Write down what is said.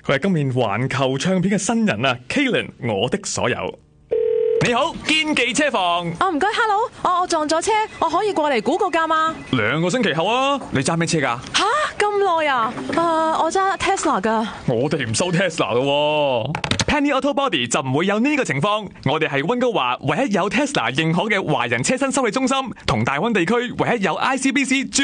佢係今年環球唱片嘅新人啊 ，Kalen， 我的所有。你好，堅記車房。 唔該 ，Hello，我撞咗車，我可以過嚟估個價嗎 ？2個星期後啊，你揸咩車㗎？ 吓，咁耐啊？我揸 Tesla 㗎。 我哋唔收 Tesla 㗎。Penny Auto Body 就唔會有呢個情況，我哋係溫哥華唯一有 Tesla 認可嘅華人車身修理中心，同大溫地區唯一有 ICBC